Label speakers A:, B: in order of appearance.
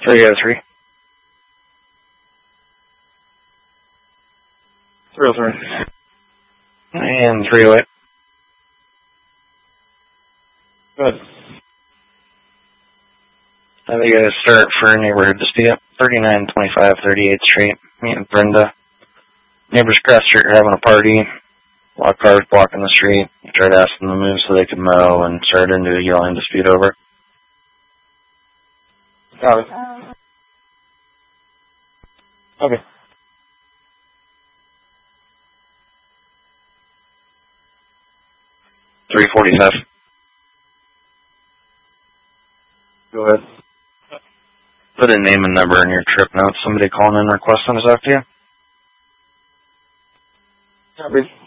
A: 303.
B: 303.
A: And 308.
B: Good.
A: They got to start for neighborhood dispute. 3925 38th Street. Me and Brenda. Neighbors across the street are having a party. A lot of cars blocking the street. I tried asking them to move so they could mow and started into a yelling dispute over.
B: Got it. Okay.
A: .345.
B: Go ahead.
A: Put a name and number in your trip notes. Somebody calling in requesting to talk to you.
B: Copy.